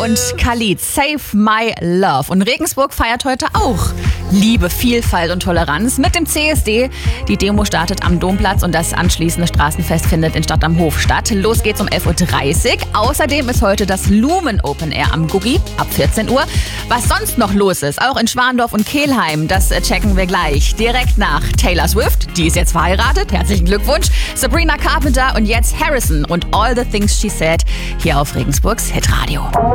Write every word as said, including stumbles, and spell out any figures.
und Khalid, Save My Love. Und Regensburg feiert heute auch Liebe, Vielfalt und Toleranz mit dem C S D. Die Demo startet am Domplatz und das anschließende Straßenfest findet in Stadt am Hof statt. Los geht's um elf Uhr dreißig. Außerdem ist heute das Lumen Open Air am Guggi ab vierzehn Uhr. Was sonst noch los ist, auch in Schwandorf und Kelheim, das checken wir gleich. Direkt nach Taylor Swift, die ist jetzt verheiratet. Herzlichen Glückwunsch. Sabrina Carpenter und jetzt Harrison und All the Things She Said hier auf Regensburgs Hitradio.